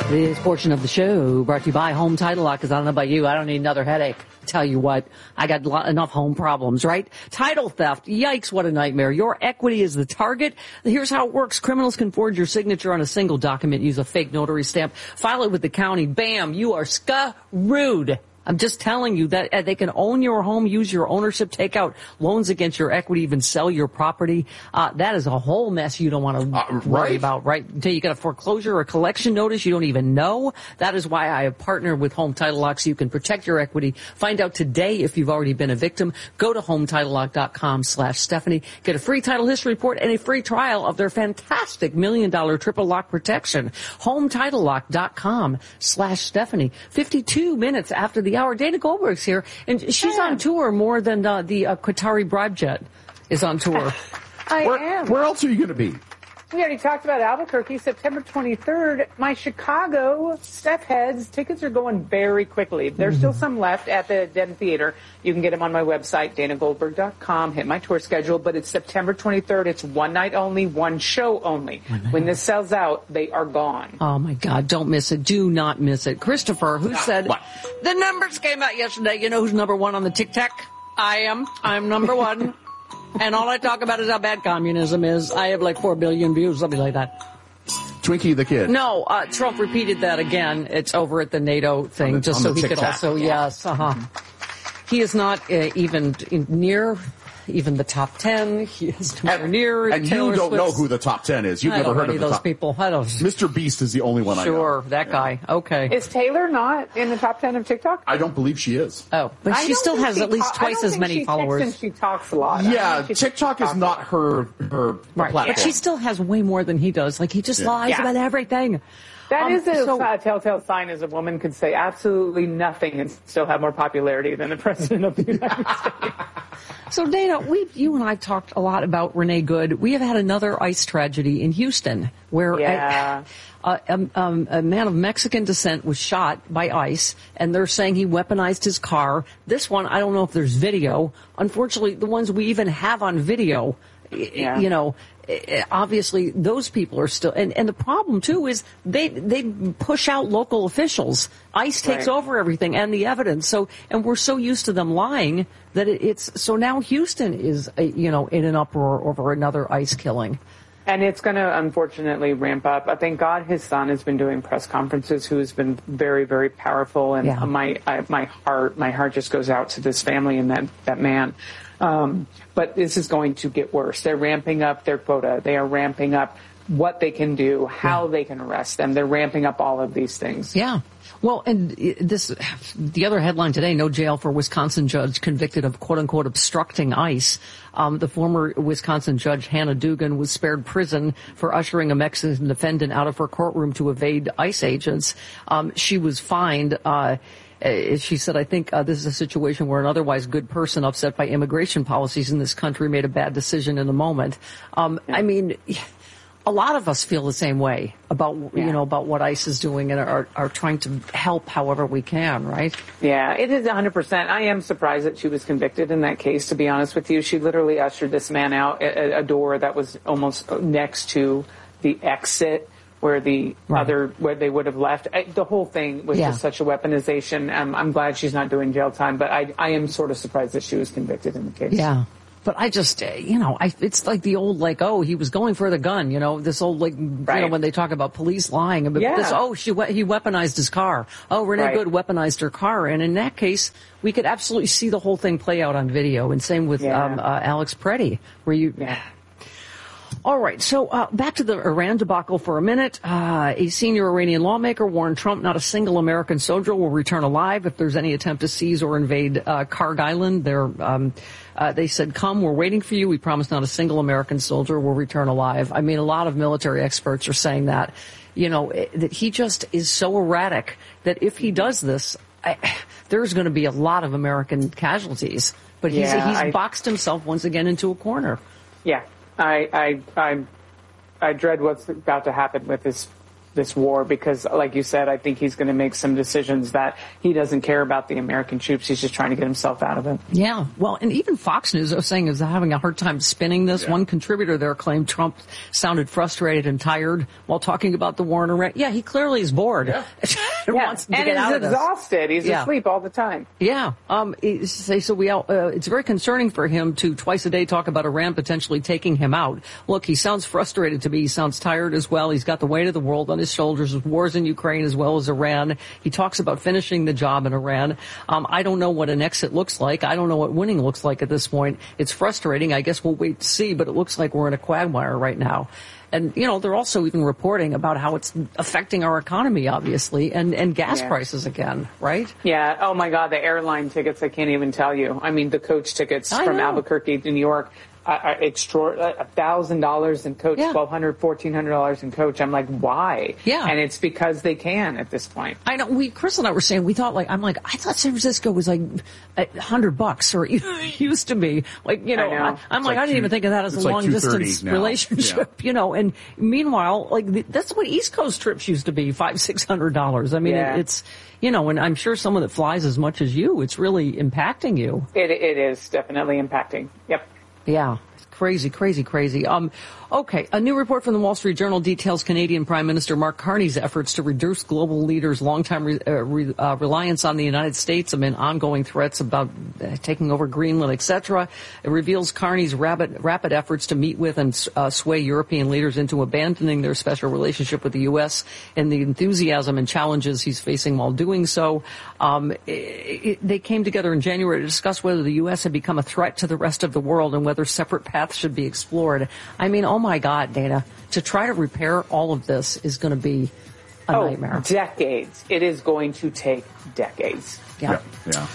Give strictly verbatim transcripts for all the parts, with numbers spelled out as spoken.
This portion of the show brought to you by Home Title Lock, because I don't know about you, I don't need another headache. Tell you what, I got lo- enough home problems, right? Title theft. Yikes, what a nightmare. Your equity is the target. Here's how it works. Criminals can forge your signature on a single document, use a fake notary stamp, file it with the county. Bam, you are screwed. I'm just telling you that uh, they can own your home, use your ownership, take out loans against your equity, even sell your property. Uh, that is a whole mess you don't want to uh, worry right. about, right? Until you get a foreclosure or a collection notice you don't even know. That is why I have partnered with Home Title Lock, so you can protect your equity. Find out today if you've already been a victim. Go to hometitlelock.com slash Stephanie. Get a free title history report and a free trial of their fantastic million dollar triple lock protection. hometitlelock.com slash Stephanie. fifty-two minutes after the hour. Dana Goldberg's here, and she's on tour more than uh, the uh, Qatari bribe jet is on tour. I where, am. Where else are you going to be? We already talked about Albuquerque, September twenty-third. My Chicago Steph Heads tickets are going very quickly. There's mm-hmm. still some left at the Den Theater. You can get them on my website, dana goldberg dot com. Hit my tour schedule, but it's September twenty-third. It's one night only, one show only. When this sells out, they are gone. Oh, my God. Don't miss it. Do not miss it. Christopher, who said what? The numbers came out yesterday. You know who's number one on the tic-tac? I am. I'm number one. And all I talk about is how bad communism is. I have like four billion views, something like that. Twinkie the Kid. No, uh, Trump repeated that again. It's over at the NATO thing, the, just so he could also, yeah. yes, uh-huh. He is not uh, even in, near even the top ten. He is nowhere and, near And Taylor you don't Swift's. know who the top ten is. You've I never don't heard know of any the those top. people. I don't. Mister Beast is the only one sure, I know. Sure, that yeah. guy. Okay. Is Taylor not in the top ten of TikTok? I don't believe she is. Oh, but I she still has she at least ta- twice as many she followers. And she talks a lot. Yeah, TikTok is not her her right. platform. But she still has way more than he does. Like, he just yeah. lies yeah. about everything. That um, is a so, uh, telltale sign, as a woman could say absolutely nothing and still have more popularity than the president of the United States. So, Dana, we, you and I talked a lot about Renee Good. We have had another ICE tragedy in Houston where yeah. a, a, um, a man of Mexican descent was shot by ICE, and they're saying he weaponized his car. This one, I don't know if there's video. Unfortunately, the ones we even have on video, yeah. you know, obviously those people are still, and, and the problem too is they they push out local officials. ICE takes right. over everything and the evidence. So, and we're so used to them lying that it, it's, so now Houston is, uh, you know, in an uproar over another ICE killing. And it's going to unfortunately ramp up. I thank God his son has been doing press conferences, who has been very, very powerful. And yeah. my I, my heart my heart just goes out to this family and that that man. Um, but this is going to get worse. They're ramping up their quota. They are ramping up what they can do, how yeah. they can arrest them. They're ramping up all of these things. Yeah. Well, and this, the other headline today, no jail for Wisconsin judge convicted of quote-unquote obstructing ICE. Um, the former Wisconsin judge, Hannah Dugan, was spared prison for ushering a Mexican defendant out of her courtroom to evade ICE agents. Um, she was fined, uh, she said, I think uh, this is a situation where an otherwise good person upset by immigration policies in this country made a bad decision in the moment. Um, I mean, a lot of us feel the same way about, yeah. you know, about what ICE is doing and are, are trying to help however we can, right? Yeah, it is one hundred percent. I am surprised that she was convicted in that case, to be honest with you. She literally ushered this man out at a door that was almost next to the exit where the right. other, where they would have left. I, the whole thing was yeah. just such a weaponization. Um, I'm glad she's not doing jail time, but I, I am sort of surprised that she was convicted in the case. Yeah. But I just, uh, you know, I, it's like the old, like, oh, he was going for the gun, you know, this old, like, right. you know, when they talk about police lying about yeah. this, oh, she, he weaponized his car. Oh, Renee right. Good weaponized her car. And in that case, we could absolutely see the whole thing play out on video. And same with yeah. um, uh, Alex Preddy, where you... Yeah. All right, so uh, back to the Iran debacle for a minute. Uh, a senior Iranian lawmaker warned Trump not a single American soldier will return alive if there's any attempt to seize or invade uh, Karg Island. They're, um, uh, they said, come, we're waiting for you. We promise not a single American soldier will return alive. I mean, a lot of military experts are saying that, you know, that he just is so erratic that if he does this, I, there's going to be a lot of American casualties. But he's, yeah, he's I... boxed himself once again into a corner. Yeah. I, I, I, I dread what's about to happen with his this war, because like you said, I think he's going to make some decisions that he doesn't care about the American troops. He's just trying to get himself out of it. Yeah. Well, and even Fox News was saying is having a hard time spinning this. Yeah. One contributor there claimed Trump sounded frustrated and tired while talking about the war in Iran. Yeah, he clearly is bored. Yeah. and yeah. wants to and get he's out of this. exhausted. He's yeah. asleep all the time. Yeah. Um, so we, uh, it's very concerning for him to twice a day talk about Iran potentially taking him out. Look, he sounds frustrated to me. He sounds tired as well. He's got the weight of the world on his shoulders with wars in Ukraine as well as Iran. He talks about finishing the job in Iran. Um, I don't know what an exit looks like. I don't know what winning looks like at this point. It's frustrating. I guess we'll wait to see, but it looks like we're in a quagmire right now. And, you know, they're also even reporting about how it's affecting our economy, obviously, and, and gas yeah. prices again, right? Yeah. Oh, my God, the airline tickets, I can't even tell you. I mean, the coach tickets I from know. Albuquerque to New York, uh, extra, a thousand dollars in coach, yeah. twelve hundred, fourteen hundred dollars in coach. I'm like, why? Yeah. And it's because they can at this point. I know. We, Chris and I were saying, we thought like, I'm like, I thought San Francisco was like a hundred bucks, or it used to be. Like, you know, I know. I, I'm like, like, I didn't two, even think of that as a long like distance now. relationship, yeah. you know, and meanwhile, like, the, that's what East Coast trips used to be, five, six hundred dollars. I mean, yeah. it, it's, you know, and I'm sure someone that flies as much as you, it's really impacting you. It, it is definitely impacting. Yep. Yeah. Crazy, crazy, crazy. Um, okay, a new report from the Wall Street Journal details Canadian Prime Minister Mark Carney's efforts to reduce global leaders' long-time re, uh, re, uh, reliance on the United States amid ongoing threats about uh, taking over Greenland, et cetera. It reveals Carney's rapid, rapid efforts to meet with and uh, sway European leaders into abandoning their special relationship with the U S and the enthusiasm and challenges he's facing while doing so. Um, it, it, they came together in January to discuss whether the U S had become a threat to the rest of the world and whether separate paths should be explored. I mean, oh my God, Dana, to try to repair all of this is going to be a oh, nightmare. Decades. It is going to take decades. Yeah. Yeah. yeah.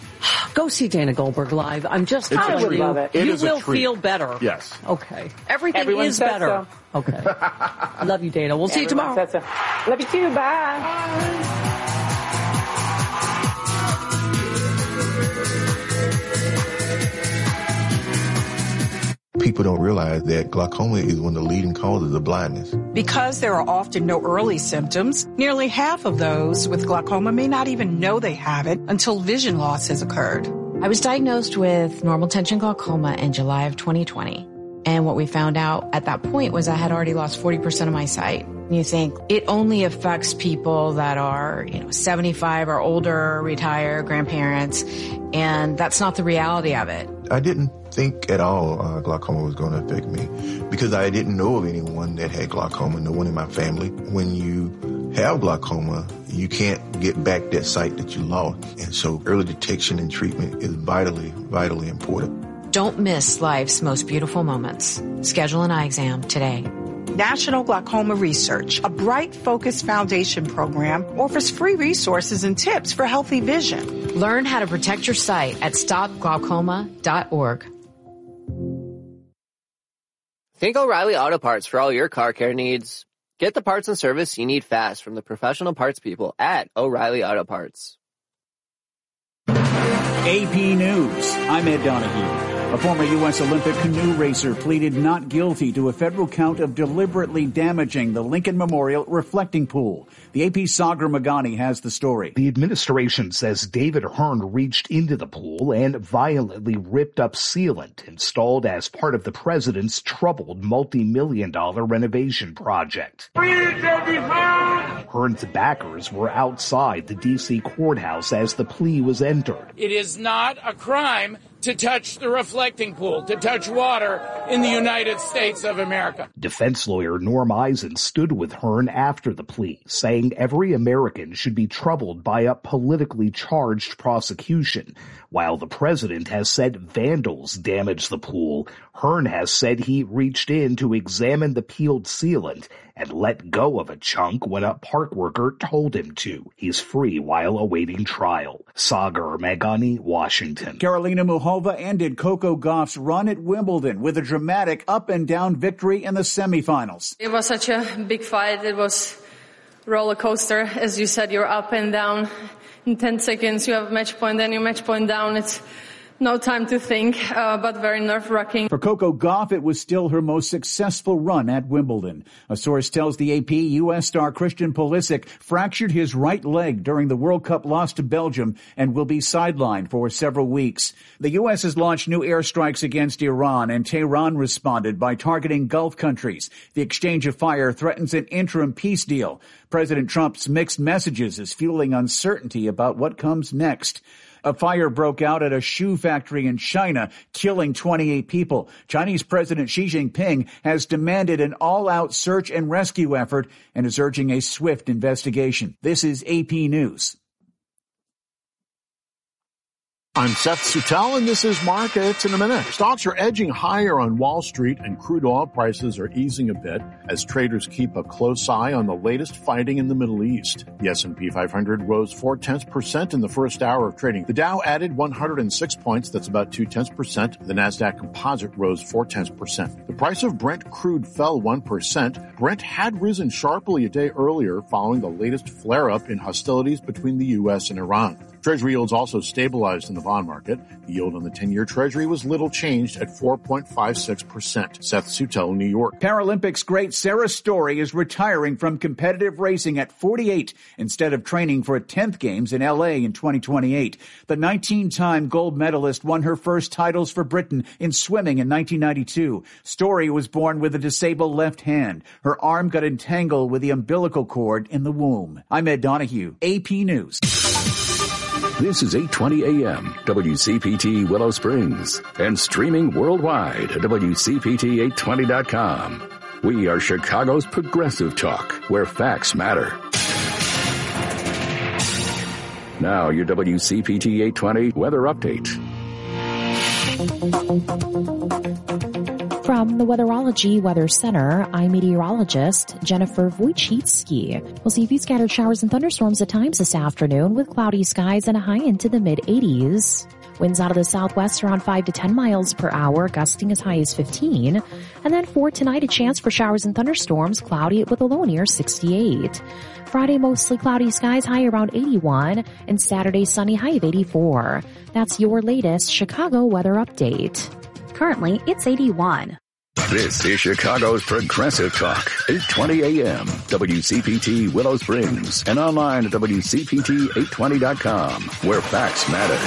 Go see Dana Goldberg live. I'm just I would you, love it. You it will a treat. feel better. Yes. Okay. Everything Everyone is says better. So. Okay. I love you, Dana. We'll see you Everyone tomorrow. says so. Love you too. Bye. Bye. People don't realize that glaucoma is one of the leading causes of blindness. Because there are often no early symptoms, nearly half of those with glaucoma may not even know they have it until vision loss has occurred. I was diagnosed with normal tension glaucoma in July of twenty twenty. And what we found out at that point was I had already lost forty percent of my sight. You think it only affects people that are, you know, seventy-five or older, retired, grandparents, and that's not the reality of it. I didn't think at all uh, glaucoma was going to affect me because I didn't know of anyone that had glaucoma, no one in my family. When you have glaucoma, you can't get back that sight that you lost. And so early detection and treatment is vitally, vitally important. Don't miss life's most beautiful moments. Schedule an eye exam today. National Glaucoma Research, a Bright Focus Foundation program, offers free resources and tips for healthy vision. Learn how to protect your sight at stop glaucoma dot org. Think O'Reilly Auto Parts for all your car care needs. Get the parts and service you need fast from the professional parts people at O'Reilly Auto Parts. A P News, I'm Ed Donahue. A former U S Olympic canoe racer pleaded not guilty to a federal count of deliberately damaging the Lincoln Memorial reflecting pool. The A P's Sagar Magani has the story. The administration says David Hearn reached into the pool and violently ripped up sealant installed as part of the president's troubled multi-million dollar renovation project. Free David Hearn! Hearn's backers were outside the D C courthouse as the plea was entered. It is not a crime to touch the reflecting pool, to touch water in the United States of America. Defense lawyer Norm Eisen stood with Hearn after the plea, saying every American should be troubled by a politically charged prosecution. While the president has said vandals damaged the pool, Hearn has said he reached in to examine the peeled sealant and let go of a chunk when a park worker told him to. He's free while awaiting trial. Sagar Magani, Washington. Carolina Muhova ended Coco Gauff's run at Wimbledon with a dramatic up-and-down victory in the semifinals. It was such a big fight. It was roller coaster. As you said, you're up and down. In ten seconds, you have a match point, then your match point down. It's no time to think, uh, but very nerve-wracking. For Coco Gauff, it was still her most successful run at Wimbledon. A source tells the A P U S star Christian Pulisic fractured his right leg during the World Cup loss to Belgium and will be sidelined for several weeks. The U S has launched new airstrikes against Iran, and Tehran responded by targeting Gulf countries. The exchange of fire threatens an interim peace deal. President Trump's mixed messages is fueling uncertainty about what comes next. A fire broke out at a shoe factory in China, killing twenty-eight people. Chinese President Xi Jinping has demanded an all-out search and rescue effort and is urging a swift investigation. This is A P News. I'm Seth Suttel, and this is Markets in a Minute. Stocks are edging higher on Wall Street, and crude oil prices are easing a bit as traders keep a close eye on the latest fighting in the Middle East. The S and P five hundred rose four-tenths percent in the first hour of trading. The Dow added one hundred six points, that's about two-tenths percent. The Nasdaq Composite rose four-tenths percent. The price of Brent crude fell one percent. Brent had risen sharply a day earlier following the latest flare-up in hostilities between the U S and Iran. Treasury yields also stabilized in the bond market. The yield on the ten-year Treasury was little changed at four point five six percent. Seth Suttel, New York. Paralympics great Sarah Story is retiring from competitive racing at forty-eight instead of training for a tenth Games in L A in twenty twenty-eight. The nineteen-time gold medalist won her first titles for Britain in swimming in nineteen ninety-two. Story was born with a disabled left hand. Her arm got entangled with the umbilical cord in the womb. I'm Ed Donahue, A P News. This is eight twenty A M, W C P T Willow Springs, and streaming worldwide at W C P T eight twenty dot com. We are Chicago's progressive talk, where facts matter. Now, your W C P T eight twenty weather update. From the Weatherology Weather Center, I'm meteorologist Jennifer Wojcicki. We'll see a few scattered showers and thunderstorms at times this afternoon with cloudy skies and a high into the mid eighties. Winds out of the southwest around five to ten miles per hour, gusting as high as fifteen. And then for tonight, a chance for showers and thunderstorms, cloudy with a low near sixty-eight. Friday, mostly cloudy skies, high around eighty-one. And Saturday, sunny, high of eighty-four. That's your latest Chicago weather update. Currently, it's eighty-one. This is Chicago's Progressive Talk, eight twenty A M, W C P T Willow Springs, and online at W C P T eight twenty dot com, where facts matter.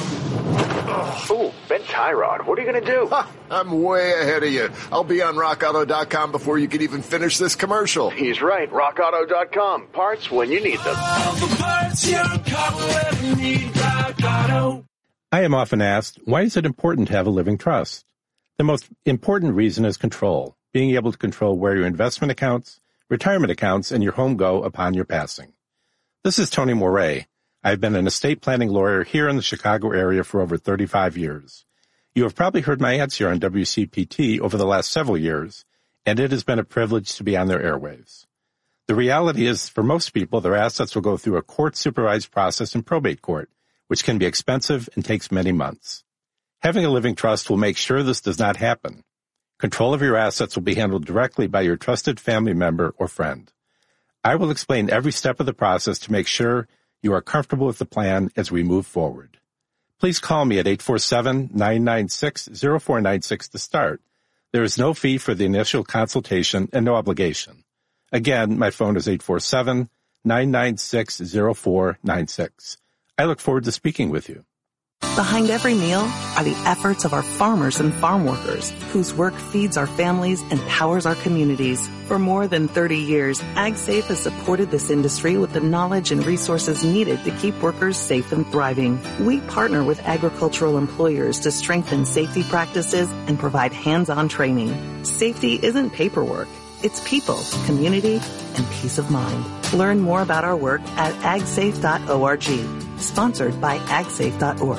Oh, Ben Tyrod, what are you going to do? Ha, I'm way ahead of you. I'll be on rock auto dot com before you can even finish this commercial. He's right, rock auto dot com. Parts when you need them. All the parts your car will ever need, Rock Auto. I am often asked, why is it important to have a living trust? The most important reason is control, being able to control where your investment accounts, retirement accounts, and your home go upon your passing. This is Tony Moret. I've been an estate planning lawyer here in the Chicago area for over thirty-five years. You have probably heard my ads here on W C P T over the last several years, and it has been a privilege to be on their airwaves. The reality is, for most people, their assets will go through a court-supervised process in probate court, which can be expensive and takes many months. Having a living trust will make sure this does not happen. Control of your assets will be handled directly by your trusted family member or friend. I will explain every step of the process to make sure you are comfortable with the plan as we move forward. Please call me at eight four seven, nine nine six, zero four nine six to start. There is no fee for the initial consultation and no obligation. Again, my phone is eight four seven, nine nine six, zero four nine six. I look forward to speaking with you. Behind every meal are the efforts of our farmers and farm workers, whose work feeds our families and powers our communities. For more than thirty years, AgSafe has supported this industry with the knowledge and resources needed to keep workers safe and thriving. We partner with agricultural employers to strengthen safety practices and provide hands-on training. Safety isn't paperwork. It's people, community, and peace of mind. Learn more about our work at ag safe dot org. Sponsored by ag safe dot org.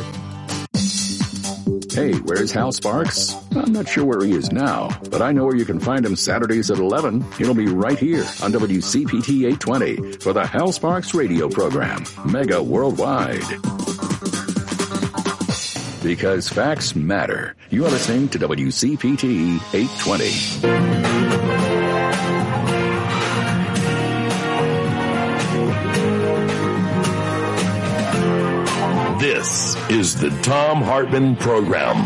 Hey, where's Hal Sparks? I'm not sure where he is now, but I know where you can find him Saturdays at eleven. He'll be right here on W C P T eight twenty for the Hal Sparks radio program, Mega Worldwide. Because facts matter. You are listening to W C P T eight twenty. This This is the Thom Hartmann Program.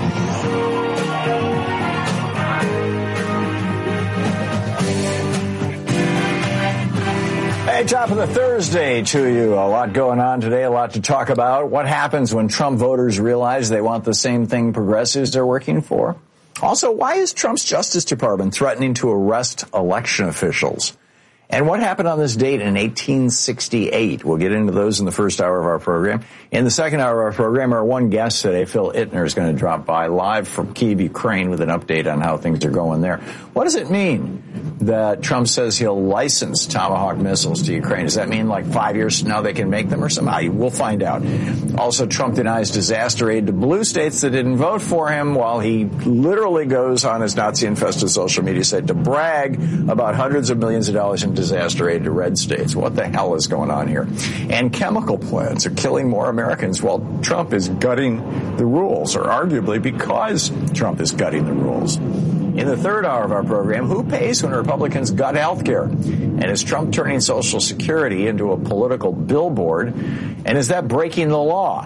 Hey, top of the Thursday to you. A lot going on today, a lot to talk about. What happens when Trump voters realize they want the same thing progressives are working for? Also, why is Trump's Justice Department threatening to arrest election officials? And what happened on this date in eighteen sixty-eight? We'll get into those in the first hour of our program. In the second hour of our program, our one guest today, Phil Ittner, is going to drop by live from Kyiv, Ukraine, with an update on how things are going there. What does it mean that Trump says he'll license Tomahawk missiles to Ukraine? Does that mean like five years from now they can make them or something? We'll find out. Also, Trump denies disaster aid to blue states that didn't vote for him, while he literally goes on his Nazi-infested social media site to brag about hundreds of millions of dollars in disaster aid to red states. What the hell is going on here? And chemical plants are killing more Americans while Trump is gutting the rules, or arguably because Trump is gutting the rules. In the third hour of our program, who pays when Republicans gut health care? And is Trump turning Social Security into a political billboard? And is that breaking the law?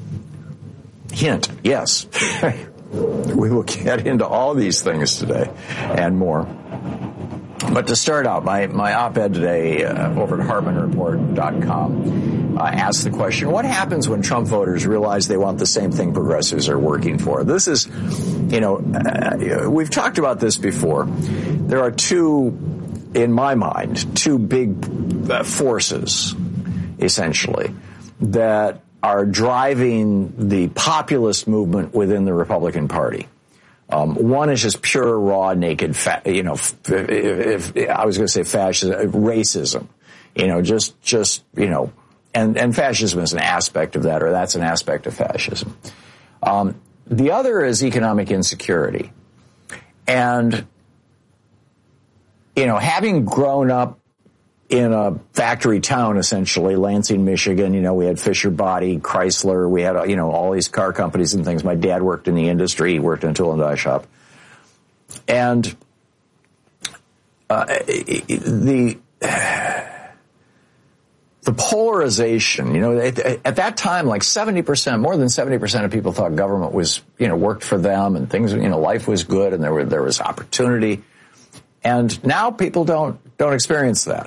Hint, yes. We will get into all these things today and more. But to start out, my, my op-ed today uh, over at Hartmann Report dot com uh, asks the question, what happens when Trump voters realize they want the same thing progressives are working for? This is, you know, uh, we've talked about this before. There are two, in my mind, two big uh, forces, essentially, that are driving the populist movement within the Republican Party. Um, one is just pure, raw, naked, fa- you know, if, if, if, I was going to say fascism, racism, you know, just, just, you know, and, and fascism is an aspect of that, or that's an aspect of fascism. Um, the other is economic insecurity. And, you know, having grown up in a factory town, essentially, Lansing, Michigan, you know, we had Fisher Body, Chrysler, we had, you know, all these car companies and things. My dad worked in the industry. He worked in a tool and die shop. And uh, the the polarization, you know, at, at that time, like seventy percent, more than seventy percent of people thought government was, you know, worked for them and things, you know, life was good and there were there was opportunity. And now people don't don't experience that.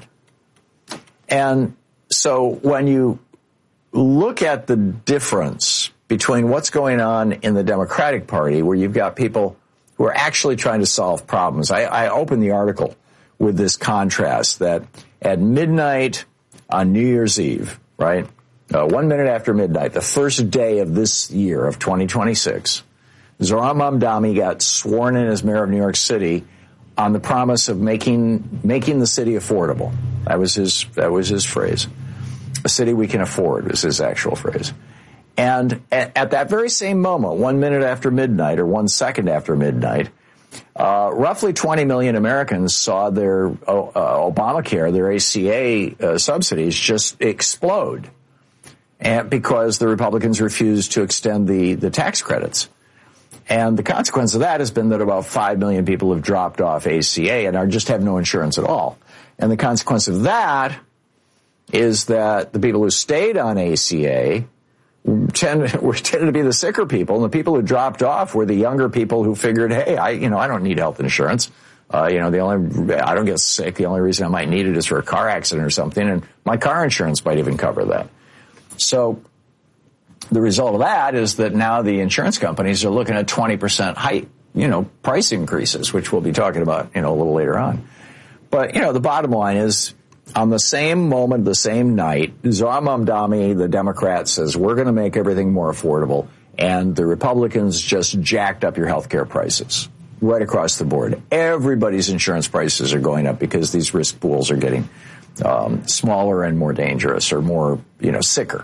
And so when you look at the difference between what's going on in the Democratic Party, where you've got people who are actually trying to solve problems, I, I opened the article with this contrast that at midnight on New Year's Eve, right, uh, one minute after midnight, the first day of this year of twenty twenty-six, Zohran Mamdani got sworn in as mayor of New York City on the promise of making making the city affordable. That was his that was his phrase. A city we can afford was his actual phrase. And at, at that very same moment, one minute after midnight or one second after midnight, uh, roughly twenty million Americans saw their uh, Obamacare, their A C A uh, subsidies just explode, and because the Republicans refused to extend the the tax credits. And the consequence of that has been that about five million people have dropped off A C A and are just have no insurance at all. And the consequence of that is that the people who stayed on A C A tend, were tended to be the sicker people, and the people who dropped off were the younger people who figured, hey, I, you know, I don't need health insurance. Uh, you know, the only, I don't get sick. The only reason I might need it is for a car accident or something, and my car insurance might even cover that. So the result of that is that now the insurance companies are looking at twenty percent height, you know, price increases, which we'll be talking about, you know, a little later on. But, you know, the bottom line is, on the same moment, the same night, Zohran Mamdani, the Democrat, says, we're going to make everything more affordable. And the Republicans just jacked up your health care prices right across the board. Everybody's insurance prices are going up because these risk pools are getting um, smaller and more dangerous, or more, you know, sicker.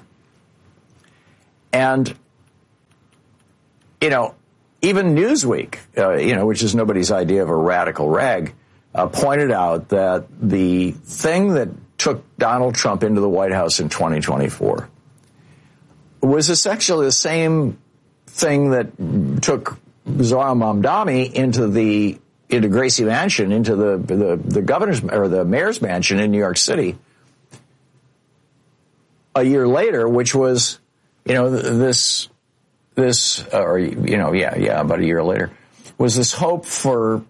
And, you know, even Newsweek, uh, you know, which is nobody's idea of a radical rag, uh, pointed out that the thing that took Donald Trump into the White House in twenty twenty-four was essentially the same thing that took Zohran Mamdani into the into Gracie Mansion, into the, the the governor's or the mayor's mansion in New York City a year later, which was you know, this, this, uh, or, you know, yeah, yeah, about a year later, was this hope for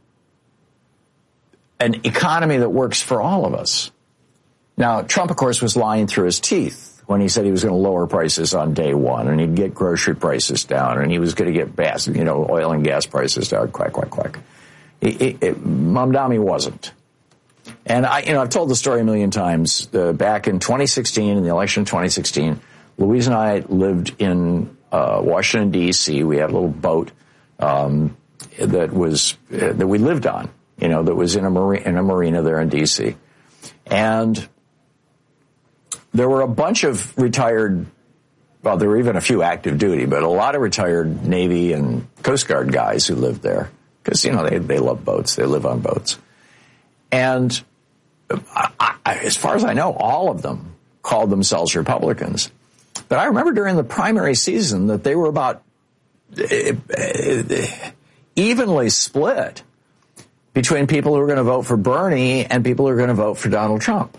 an economy that works for all of us. Now, Trump, of course, was lying through his teeth when he said he was going to lower prices on day one, and he'd get grocery prices down, and he was going to get gas, you know, oil and gas prices down. Quack, quack, quack. It, it, it, Mamdani wasn't. And I, you know, I've told the story a million times. Uh, back in twenty sixteen, in the election of twenty sixteen, Louise and I lived in uh, Washington, D C. We had a little boat um, that was uh, that we lived on, you know, that was in a, marina, in a marina there in D C. And there were a bunch of retired, well, there were even a few active duty, but a lot of retired Navy and Coast Guard guys who lived there. Because, you know, they, they love boats. They live on boats. And I, I, as far as I know, all of them called themselves Republicans. But I remember during the primary season that they were about evenly split between people who were going to vote for Bernie and people who were going to vote for Donald Trump.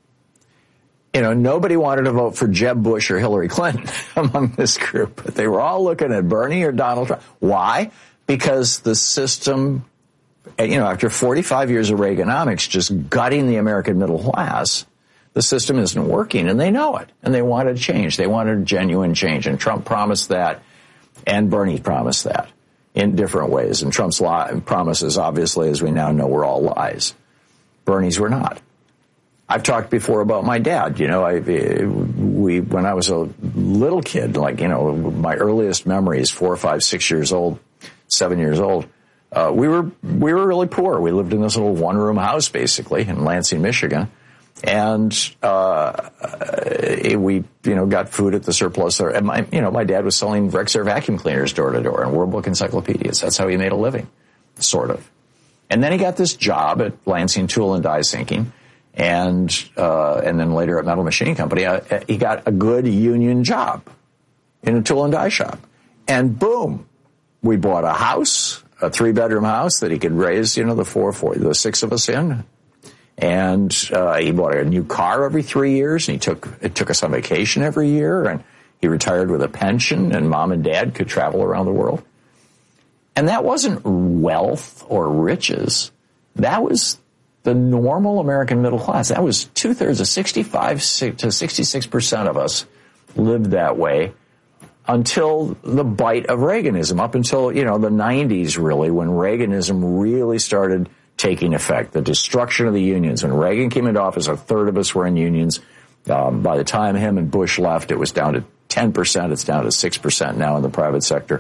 You know, nobody wanted to vote for Jeb Bush or Hillary Clinton among this group, but they were all looking at Bernie or Donald Trump. Why? Because the system, you know, after forty-five years of Reaganomics just gutting the American middle class, the system isn't working, and they know it, and they wanted change. They wanted genuine change, and Trump promised that, and Bernie promised that in different ways. And Trump's lie, promises, obviously, as we now know, were all lies. Bernie's were not. I've talked before about my dad. You know, I, we, when I was a little kid, like, you know, my earliest memories, four, five, six years old, seven years old, uh, we were, we were really poor. We lived in this little one room house, basically, in Lansing, Michigan. And, uh, we, you know, got food at the surplus. And my, you know, my dad was selling Rexair vacuum cleaners door to door and World Book encyclopedias. That's how he made a living, sort of. And then he got this job at Lansing Tool and Die Sinking. And, uh, and then later at Metal Machining Company, uh, he got a good union job in a tool and die shop. And boom, we bought a house, a three bedroom house that he could raise, you know, the four, four, the six of us in. And, uh, he bought a new car every three years and he took, it took us on vacation every year, and he retired with a pension, and mom and dad could travel around the world. And that wasn't wealth or riches. That was the normal American middle class. That was two thirds of sixty-five to sixty-six percent of us lived that way until the bite of Reaganism, up until, you know, the nineties, really, when Reaganism really started taking effect, the destruction of the unions. When Reagan came into office, a third of us were in unions. Um, by the time him and Bush left, it was down to ten percent. It's down to six percent now in the private sector.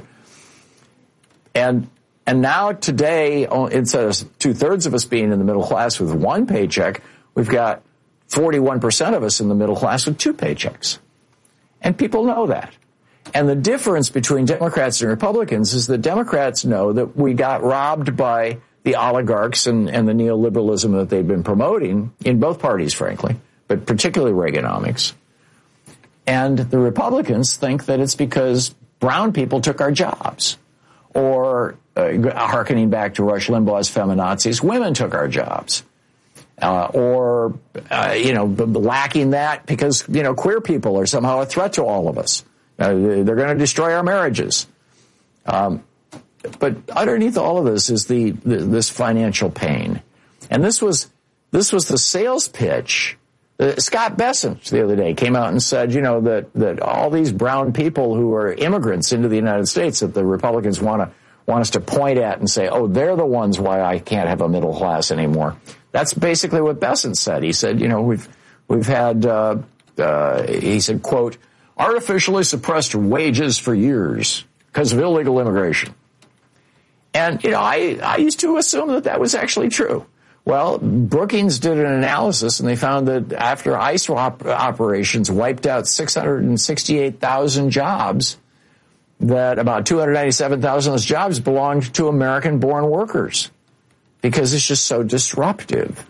And And now today, instead of two-thirds of us being in the middle class with one paycheck, we've got forty-one percent of us in the middle class with two paychecks. And people know that. And the difference between Democrats and Republicans is that Democrats know that we got robbed by the oligarchs and, and the neoliberalism that they've been promoting in both parties, frankly, but particularly Reaganomics. And the Republicans think that it's because brown people took our jobs. Or, uh, hearkening back to Rush Limbaugh's feminazis, women took our jobs. Uh, or, uh, you know, lacking that because, you know, queer people are somehow a threat to all of us. Uh, they're going to destroy our marriages. Um, but underneath all of this is the, the this financial pain. And this was, this was the sales pitch. Uh, Scott Bessent the other day came out and said, you know, that, that all these brown people who are immigrants into the United States that the Republicans want to want us to point at and say, oh, they're the ones why I can't have a middle class anymore. That's basically what Bessent said. He said, you know, we've we've had, uh, uh, he said, quote, artificially suppressed wages for years because of illegal immigration. And, you know, I, I used to assume that that was actually true. Well, Brookings did an analysis, and they found that after ICE op- operations wiped out six hundred sixty-eight thousand jobs, that about two hundred ninety-seven thousand of those jobs belonged to American-born workers because it's just so disruptive.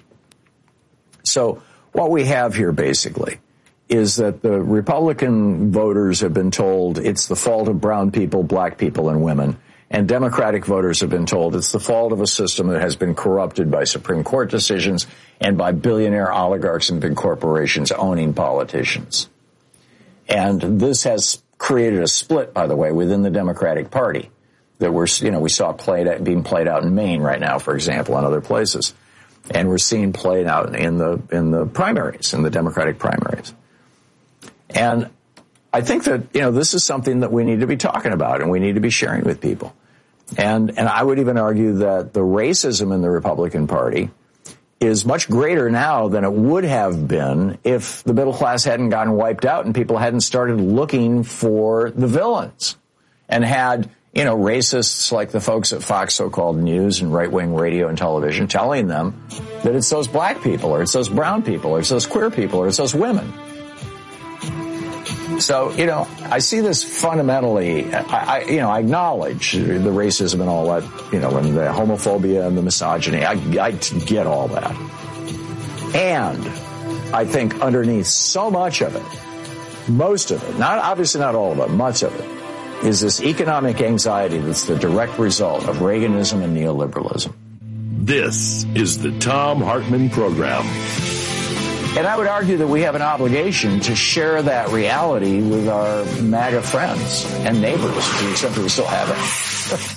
So what we have here, basically, is that the Republican voters have been told it's the fault of brown people, black people, and women. And Democratic voters have been told it's the fault of a system that has been corrupted by Supreme Court decisions and by billionaire oligarchs and big corporations owning politicians. And this has created a split, by the way, within the Democratic Party that we're, you know, we saw played out, being played out in Maine right now, for example, and other places. And we're seeing played out in the, in the primaries, in the Democratic primaries. And I think that, you know, this is something that we need to be talking about and we need to be sharing with people. And, and I would even argue that the racism in the Republican Party is much greater now than it would have been if the middle class hadn't gotten wiped out and people hadn't started looking for the villains and had, you know, racists like the folks at Fox so-called News and right-wing radio and television telling them that it's those black people or it's those brown people or it's those queer people or it's those women. So, you know, I see this fundamentally, I, I, you know, I acknowledge the racism and all that, you know, and the homophobia and the misogyny. I, I get all that. And I think underneath so much of it, most of it, not obviously not all of it, much of it, is this economic anxiety that's the direct result of Reaganism and neoliberalism. This is the Thom Hartmann Program. And I would argue that we have an obligation to share that reality with our MAGA friends and neighbors, to the extent that we still have it.